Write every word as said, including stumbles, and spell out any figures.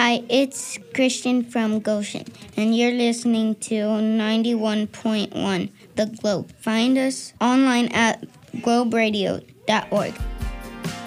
Hi, it's Christian from Goshen, and you're listening to ninety-one point one The Globe. Find us online at globe radio dot org.